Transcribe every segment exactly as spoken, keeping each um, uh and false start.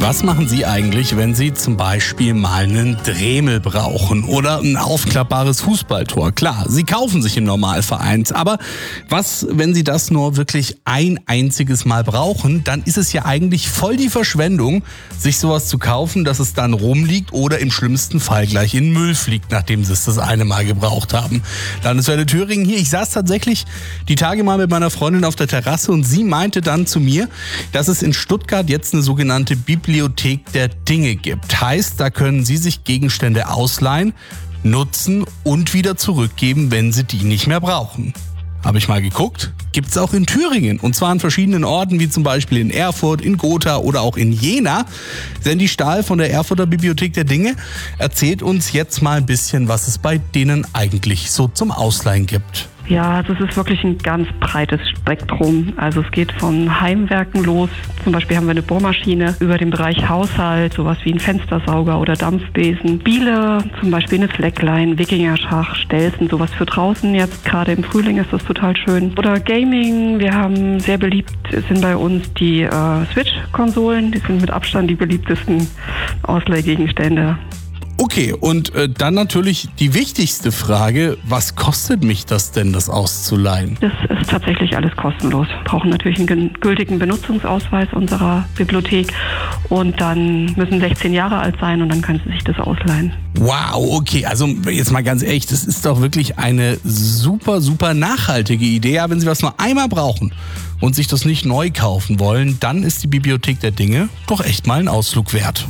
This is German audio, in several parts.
Was machen Sie eigentlich, wenn Sie zum Beispiel mal einen Dremel brauchen oder ein aufklappbares Fußballtor? Klar, Sie kaufen sich im Normalfall eins, aber was, wenn Sie das nur wirklich ein einziges Mal brauchen? Dann ist es ja eigentlich voll die Verschwendung, sich sowas zu kaufen, dass es dann rumliegt oder im schlimmsten Fall gleich in den Müll fliegt, nachdem Sie es das eine Mal gebraucht haben. Landeswelle Thüringen hier. Ich saß tatsächlich die Tage mal mit meiner Freundin auf der Terrasse und sie meinte dann zu mir, dass es in Stuttgart jetzt eine sogenannte Bibliothek der Dinge gibt. Heißt, da können Sie sich Gegenstände ausleihen, nutzen und wieder zurückgeben, wenn Sie die nicht mehr brauchen. Habe ich mal geguckt, gibt's auch in Thüringen und zwar an verschiedenen Orten, wie zum Beispiel in Erfurt, in Gotha oder auch in Jena. Sandy Stahl von der Erfurter Bibliothek der Dinge erzählt uns jetzt mal ein bisschen, was es bei denen eigentlich so zum Ausleihen gibt. Ja, das ist wirklich ein ganz breites Spektrum. Also es geht von Heimwerken los. Zum Beispiel haben wir eine Bohrmaschine, über den Bereich Haushalt, sowas wie ein Fenstersauger oder Dampfbesen. Biele, zum Beispiel eine Slackline, Wikingerschach, Stelzen, sowas für draußen. Jetzt gerade im Frühling ist das total schön. Oder Gaming, wir haben sehr beliebt, sind bei uns die äh, Switch-Konsolen. Die sind mit Abstand die beliebtesten Ausleihgegenstände. Okay, und äh, dann natürlich die wichtigste Frage, was kostet mich das denn, das auszuleihen? Das ist tatsächlich alles kostenlos. Wir brauchen natürlich einen gültigen Benutzungsausweis unserer Bibliothek und dann müssen sechzehn Jahre alt sein und dann können Sie sich das ausleihen. Wow, okay, also jetzt mal ganz ehrlich, das ist doch wirklich eine super, super nachhaltige Idee. Ja, wenn Sie was nur einmal brauchen und sich das nicht neu kaufen wollen, dann ist die Bibliothek der Dinge doch echt mal einen Ausflug wert.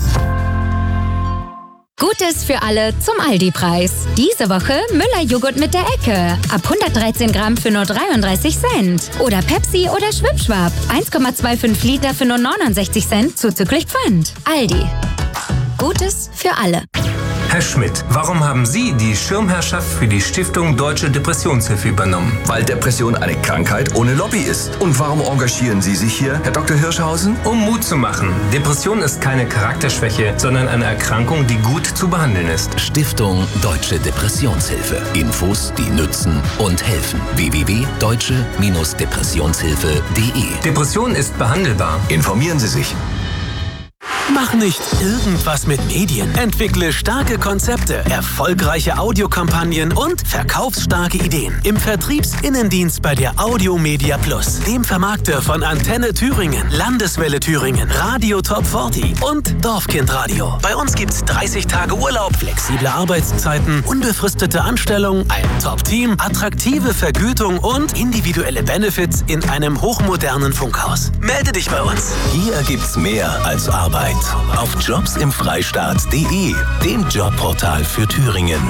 Gutes für alle zum Aldi-Preis. Diese Woche Müller-Joghurt mit der Ecke. Ab hundertdreizehn Gramm für nur dreiunddreißig Cent. Oder Pepsi oder Schwipschwap. eins Komma fünfundzwanzig Liter für nur neunundsechzig Cent zuzüglich Pfand. Aldi. Gutes für alle. Herr Schmidt, warum haben Sie die Schirmherrschaft für die Stiftung Deutsche Depressionshilfe übernommen? Weil Depression eine Krankheit ohne Lobby ist. Und warum engagieren Sie sich hier, Herr Doktor Hirschhausen? Um Mut zu machen. Depression ist keine Charakterschwäche, sondern eine Erkrankung, die gut zu behandeln ist. Stiftung Deutsche Depressionshilfe. Infos, die nützen und helfen. w w w punkt deutsche Depressionshilfe punkt de Depression ist behandelbar. Informieren Sie sich. Mach nicht irgendwas mit Medien. Entwickle starke Konzepte, erfolgreiche Audiokampagnen und verkaufsstarke Ideen. Im Vertriebsinnendienst bei der Audiomedia Plus, dem Vermarkter von Antenne Thüringen, Landeswelle Thüringen, Radio Top vierzig und Dorfkindradio. Bei uns gibt's dreißig Tage Urlaub, flexible Arbeitszeiten, unbefristete Anstellung, ein Top-Team, attraktive Vergütung und individuelle Benefits in einem hochmodernen Funkhaus. Melde dich bei uns. Hier gibt's mehr als Arbeit. Auf jobs im freistaat punkt de, dem Jobportal für Thüringen.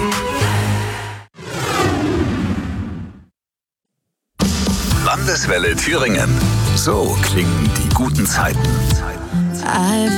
Landeswelle Thüringen. So klingen die guten Zeiten.